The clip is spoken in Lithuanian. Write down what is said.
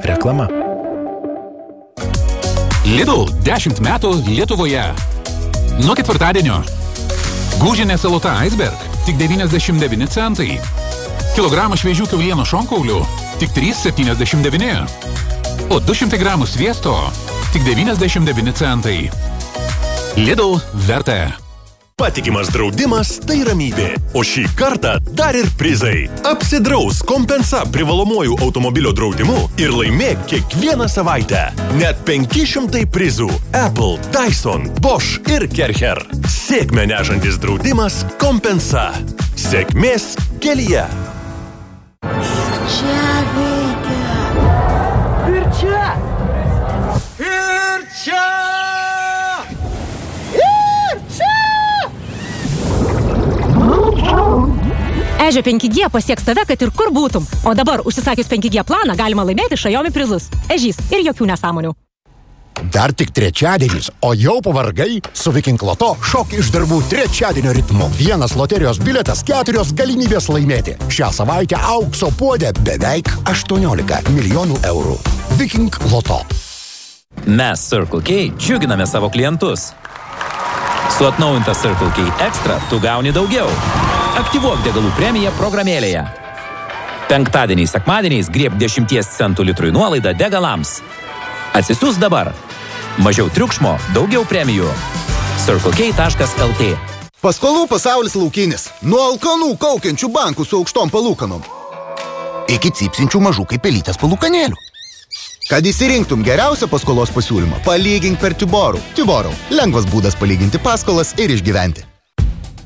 Reklama. Lidl 10 metų Lietuvoje. Nuo ketvirtadienio. Gūžinė salota Iceberg tik 99 centai. Kilogramą šviežių kiaulieno šonkaulių tik 3,79. O 200 gramų sviesto tik 99 centai. Lidl vertė. Patikimas draudimas tai ramybė, o šį kartą dar ir prizai. Apsidraus Kompensa privalomuoju automobilio draudimu ir laimėk kiekvieną savaitę. Net 500 prizų. Apple, Dyson, Bosch ir Kercher. Sėkmę nešantis draudimas Kompensa. Sėkmės kelyje. Čia veikia. Ir čia. Ir čia. Ežia 5G pasieks tave, kad ir kur būtum. O dabar, užsisakius 5G planą, galima laimėti Xiaomi prizus. Ežys ir jokių nesąmonių. Dar tik trečiadienis, o jau pavargai? Su Viking Loto šok iš darbų trečiadienio ritmu. Vienas loterijos bilietas, 4 galimybės laimėti. Šią savaitę aukso puodė beveik 18 milijonų eurų. Viking Loto. Mes Circle K džiuginame savo klientus. Su atnaujinta Circle K Extra tu gauni daugiau. Aktyvuok degalų premiją programėlėje. Penktadieniais, sekmadieniais grieb 10 centų litrui nuolaidą degalams. Atsisiųs dabar. Mažiau triukšmo, daugiau premijų. circlek.lt. Paskolų pasaulis laukinis. Nuo alkanų kaukiančių bankų su aukštom palūkanom iki cypsinčių mažų kaip pelytės palūkanėlių. Kad įsirinktum geriausią paskolos pasiūlymą, palygink per Tiborų. Tiborų. Lengvas būdas palyginti paskolas ir išgyventi.